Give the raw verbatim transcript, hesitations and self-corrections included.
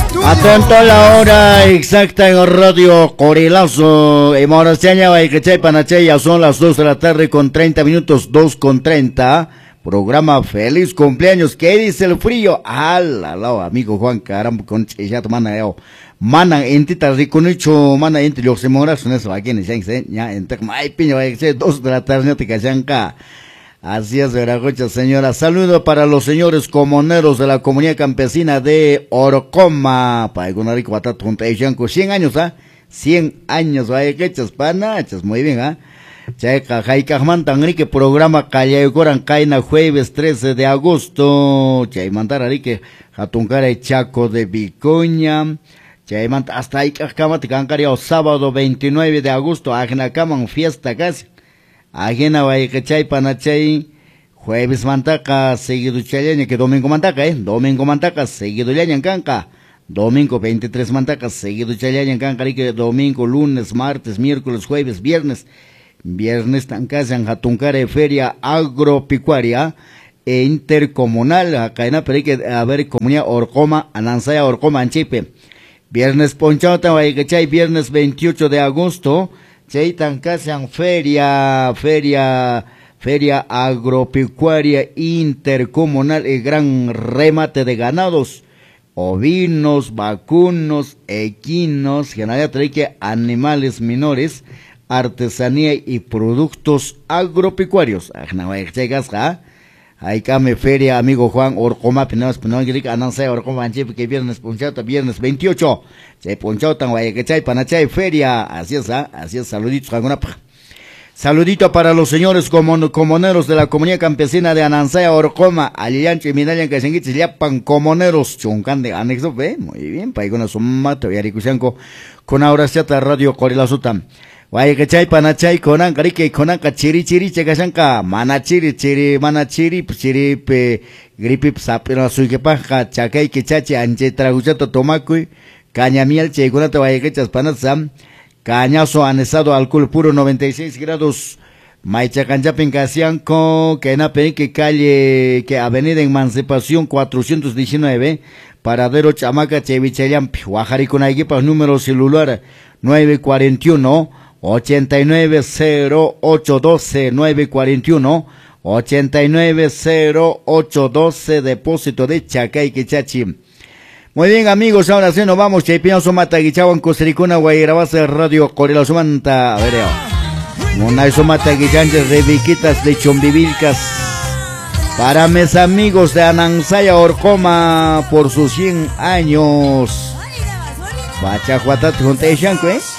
Atento a la hora exacta en Radio Corilazo. En Moraseña, Baikachay, Panachay, ya son las dos de la tarde con treinta minutos, dos con treinta. Programa Feliz Cumpleaños. ¿Qué dice el frío? Ala, la amigo Juan, caramba, con chishat, mana, yo. Mana, entita, riconicho, mana, entre los semoras, son eso, aquí en el ya, entre, ay, piña, Baikachay, dos de la tarde, no te callan acá. Así es, Veragocha, señora. Saludo para los señores comuneros de la comunidad campesina de Orcoma. Para alguna rico batata junto a cien años, ¿ah? cien años, vaya que echas panachas, muy bien, ¿ah? Checa, Jaicajman, Tanrique, programa Callayocoran, Caina, jueves trece de agosto. Chaimandar, Arique, Jatuncara, Chaco de Vicoña. Chaimant, hasta ahí, Cajamate, Cancario, sábado veintinueve de agosto, Ajnacaman, fiesta casi. Ajena Baikachay, Panachay, jueves mantaca, seguido chayaña, que domingo mantaca, eh, domingo mantaca, seguido yañan canca, domingo veintitrés mantaca, seguido chayañan canca, que domingo, lunes, martes, miércoles, jueves, viernes, viernes tancasan Jatuncare, feria agropecuaria e intercomunal, acá en pero hay que haber comunidad Orcoma, Anansaya, Orcoma, Anchipe, viernes Ponchauta, Baikachay, viernes veintiocho de agosto, Chaitan Casan feria, feria, feria agropecuaria intercomunal y gran remate de ganados, ovinos, vacunos, equinos, que animales menores, artesanía y productos agropecuarios. Ahí came feria, amigo Juan, Orcoma, Pinos, Pinos, Anansaya, Orcoma, que viernes Ponchauta, viernes veintiocho. Chay Ponchauta, Guayacachay, Panachay, feria. Así es, ¿ah? Así es, saluditos, alguna. Saludito para los señores comuneros de la comunidad campesina de Anansaya, Orcoma, Aliancho y Minayan, Casenguitis, Yapan, comuneros, Chuncan de anexo, ve, muy bien, Paigona Sumata, Yaricusianco, con ahora siata Radio Corilazutam. Guayacachay, Panachay, Conan, Carique, Conan, Chiri, Chiri, Checasanca, Manachiri, Chiri, Manachiri, Chiri, Pe, Gripi, Sapira, Suiquepaja, Chacay, Quichachi, Anche, Traguchato, Tomacui, Cañamiel, Chegunata, Guayacachas, Panazam, Cañazo, anesado, alcohol puro, noventa y seis grados, Maichacanchapin, Casianco, Kenape, que calle, que avenida Emancipación, cuatrocientos diecinueve, Paradero Chamaca, Chevichayam, Guajariconaiquipas, número celular, nueve cuarenta y uno, ochenta y nueve cero ocho doce, nueve cuarenta y uno, ochenta y nueve cero ocho doce, depósito de Chacay, Quichachi. Muy bien, amigos, ahora sí nos vamos. Chaypiña Somata, Guichawan, Costericuna, Guayrabasa, Radio Corela Sumanta. A ver, Monay Somata, Guichanches, Rebiquitas de Chombivilcas. Para mis amigos de Anansaya, Orcoma, por sus cien años. Bachajuatat, Junte Shanco, ¿eh?